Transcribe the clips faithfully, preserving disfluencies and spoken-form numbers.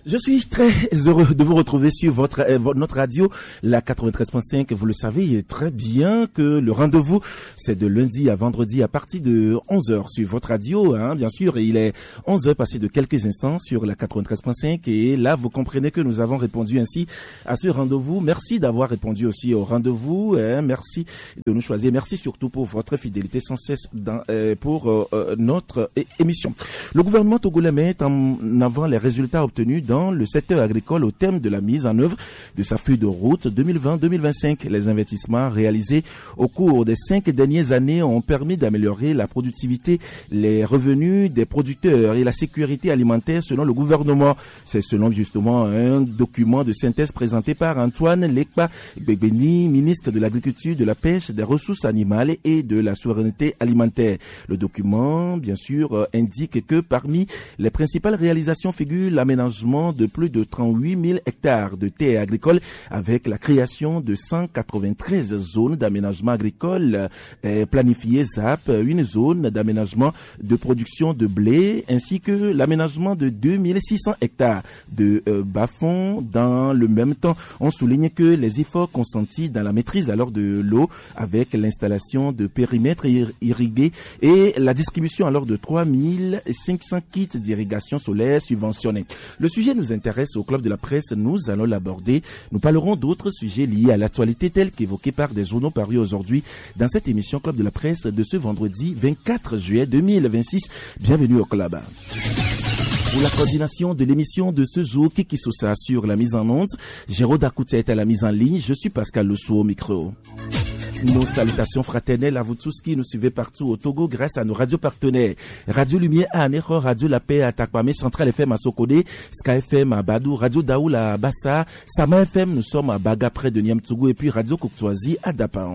Je suis très heureux de vous retrouver sur votre, euh, notre radio, la quatre-vingt-treize point cinq. Vous le savez très bien que le rendez-vous, c'est de lundi à vendredi à partir de onze heures sur votre radio, hein, bien sûr. Et il est onze heures passé de quelques instants sur la quatre-vingt-treize point cinq. Et là, vous comprenez que nous avons répondu ainsi à ce rendez-vous. Merci d'avoir répondu aussi au rendez-vous. Hein, merci de nous choisir. Merci surtout pour votre fidélité sans cesse dans, euh, pour euh, notre é- émission. Le gouvernement togolais met en avant les résultats obtenus dans le secteur agricole au terme de la mise en œuvre de sa feuille de route deux mille vingt deux mille vingt-cinq. Les investissements réalisés au cours des cinq dernières années ont permis d'améliorer la productivité, les revenus des producteurs et la sécurité alimentaire selon le gouvernement. C'est selon justement un document de synthèse présenté par Antoine Lekpa Begbeni, ministre de l'Agriculture, de la Pêche, des Ressources animales et de la souveraineté alimentaire. Le document, bien sûr, indique que parmi les principales réalisations figure l'aménagement de plus de trente-huit mille hectares de terres agricoles avec la création de cent quatre-vingt-treize zones d'aménagement agricole euh, planifiées Z A P, une zone d'aménagement de production de blé ainsi que l'aménagement de deux mille six cents hectares de euh, bas-fonds. Dans le même temps, on souligne que les efforts consentis dans la maîtrise alors de l'eau avec l'installation de périmètres ir- irrigués et la distribution alors de trois mille cinq cents kits d'irrigation solaire subventionnés. Le sujet nous intéresse au Club de la Presse, nous allons l'aborder. Nous parlerons d'autres sujets liés à l'actualité tels qu'évoqués par des journaux parus aujourd'hui dans cette émission Club de la Presse de ce vendredi vingt-quatre juillet deux mille vingt-six. Bienvenue au Club. Pour la coordination de l'émission de ce jour, Kiki Sousa sur la mise en onde, Jérôme Dakoutia est à la mise en ligne, je suis Pascal Lossou au micro. Nos salutations fraternelles à vous tous qui nous suivez partout au Togo grâce à nos radios partenaires. Radio Lumière à Anéro, Radio La Paix à Takwame, Central F M à Sokode, Sky F M à Badou, Radio Daoul à Bassa, Sama F M, nous sommes à Baga près de Niamtougou et puis Radio Kouktoisi à Dapaon.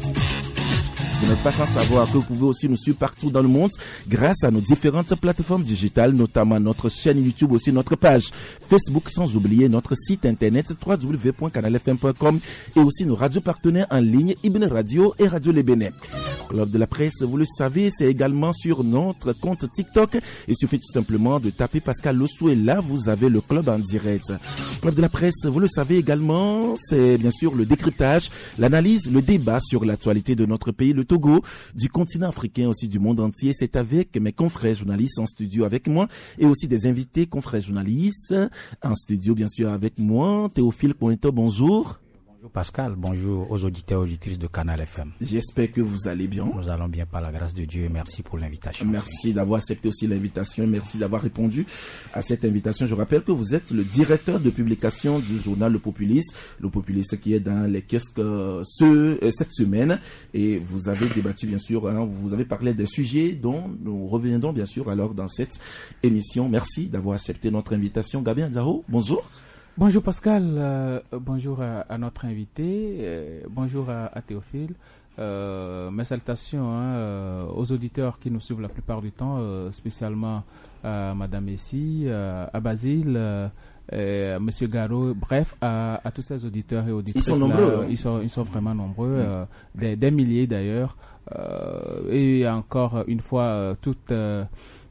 Vous n'êtes pas sans savoir que vous pouvez aussi nous suivre partout dans le monde grâce à nos différentes plateformes digitales, notamment notre chaîne YouTube, aussi notre page Facebook, sans oublier notre site internet w w w point canal f m point com et aussi nos radios partenaires en ligne, Ibn Radio et Radio Le Bénin. Club de la Presse, vous le savez, c'est également sur notre compte TikTok. Il suffit tout simplement de taper Pascal Lossou et là, vous avez le club en direct. Club de la Presse, vous le savez également, c'est bien sûr le décryptage, l'analyse, le débat sur l'actualité de notre pays, le Togo, du continent africain, aussi du monde entier. C'est avec mes confrères journalistes en studio avec moi et aussi des invités confrères journalistes en studio, bien sûr, avec moi. Théophile Pointo, bonjour. Bonjour Pascal, bonjour aux auditeurs et auditrices de Canal F M. J'espère que vous allez bien. Nous allons bien par la grâce de Dieu et merci pour l'invitation. Merci d'avoir accepté aussi l'invitation, merci d'avoir répondu à cette invitation. Je rappelle que vous êtes le directeur de publication du journal Le Populiste, Le Populiste qui est dans les kiosques euh, ce, euh, cette semaine et vous avez débattu bien sûr, hein, vous avez parlé des sujets dont nous reviendrons bien sûr alors dans cette émission. Merci d'avoir accepté notre invitation. Gabien Zaro, bonjour. Bonjour Pascal, euh, bonjour à, à notre invité, euh, bonjour à, à Théophile. Euh, mes salutations hein, euh, aux auditeurs qui nous suivent la plupart du temps, euh, spécialement à Madame Messi, euh, à Basile, euh, euh, Monsieur Garo, bref, à, à tous ces auditeurs et auditrices. Ils sont nombreux. Là, hein. ils, sont, ils sont vraiment nombreux, mmh. euh, des, des milliers d'ailleurs. Euh, et encore une fois, euh, toute... Euh,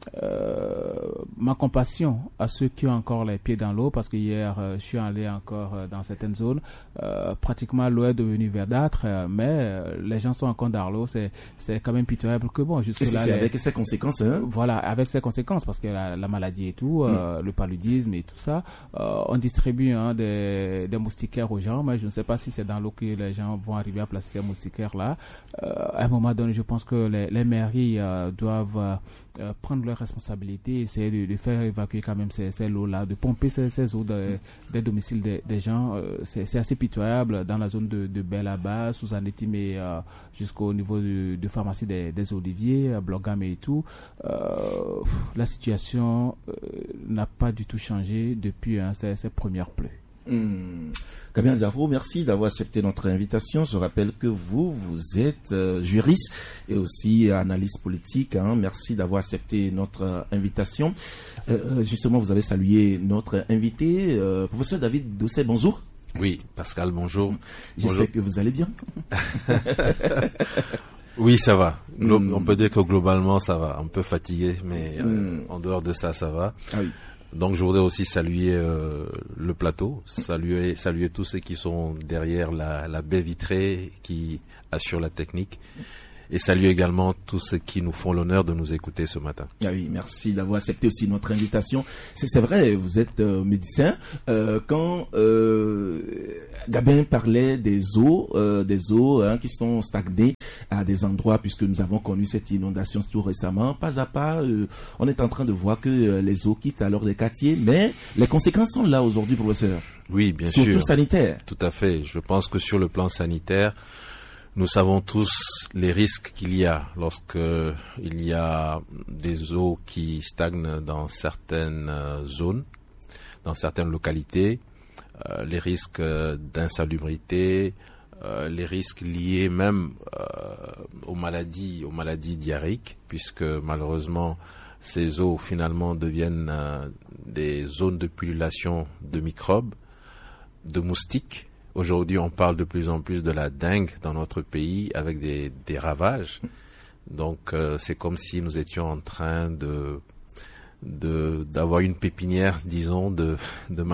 Euh, ma compassion à ceux qui ont encore les pieds dans l'eau parce que hier euh, je suis allé encore euh, dans certaines zones euh, pratiquement l'eau est devenue verdâtre euh, mais euh, les gens sont encore dans l'eau, c'est, c'est quand même pitoyable que bon jusque là c'est les... avec ses conséquences hein? Voilà, avec ses conséquences parce que la, la maladie et tout euh, mm. le paludisme et tout ça euh, on distribue hein, des, des moustiquaires aux gens mais je ne sais pas si c'est dans l'eau que les gens vont arriver à placer ces moustiquaires là euh, à un moment donné je pense que les, les mairies euh, doivent euh, prendre leurs responsabilités, essayer de, de faire évacuer quand même ces, ces lots-là, de pomper ces, ces eaux de, des domiciles des, des gens. Euh, c'est, c'est assez pitoyable dans la zone de, de Bel-Aba, Sous-Anétime et euh, jusqu'au niveau de, de pharmacie des, des Oliviers, à Blogame et tout. Euh, la situation euh, n'a pas du tout changé depuis hein, ces, ces premières pluies. Mmh. Gabien Diaro, merci d'avoir accepté notre invitation. Je rappelle que vous, vous êtes euh, juriste et aussi analyste politique. Hein. Merci d'avoir accepté notre euh, invitation. Euh, justement, vous avez salué notre invité, euh, professeur David Dossé, bonjour. Oui, Pascal, bonjour. J'espère bonjour. que vous allez bien. Oui, ça va. Glo- mmh. On peut dire que globalement, ça va. Un peu fatigué, mais euh, mmh. en dehors de ça, ça va. Ah oui. Donc je voudrais aussi saluer euh, le plateau, saluer saluer tous ceux qui sont derrière la, la baie vitrée, qui assurent la technique, et saluer également tous ceux qui nous font l'honneur de nous écouter ce matin. Ah oui, merci d'avoir accepté aussi notre invitation. C'est, c'est vrai, vous êtes euh, médecin. Euh, quand euh, Gabin parlait des eaux, euh, des eaux hein, qui sont stagnées à des endroits, puisque nous avons connu cette inondation tout récemment, pas à pas, euh, on est en train de voir que euh, les eaux quittent alors les quartiers, mais les conséquences sont là aujourd'hui, professeur. Oui, bien Surtout sûr. Surtout sanitaire. Tout à fait. Je pense que sur le plan sanitaire, nous savons tous les risques qu'il y a lorsque il y a des eaux qui stagnent dans certaines zones, dans certaines localités, euh, les risques d'insalubrité, euh, les risques liés même euh, aux maladies, aux maladies diarrhéiques, puisque malheureusement ces eaux finalement deviennent euh, des zones de pullulation de microbes, de moustiques. Aujourd'hui, on parle de plus en plus de la dengue dans notre pays avec des, des ravages. Donc, euh, c'est comme si nous étions en train de, de, d'avoir une pépinière, disons, de, de